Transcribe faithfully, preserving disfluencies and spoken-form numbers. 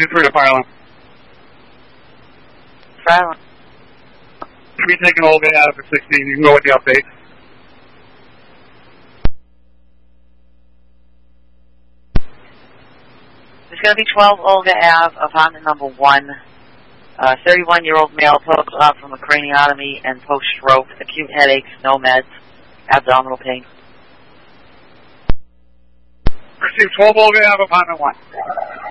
Unit three to Fire Line. Fire Line. Should be taking Olga out of the sixteen. You can go with the update. There's going to be twelve Olga Ave, apartment number one. Uh, thirty-one-year-old male, post-op from a craniotomy and post-stroke, acute headaches, no meds, abdominal pain. Receive twelve Olga Ave, apartment one.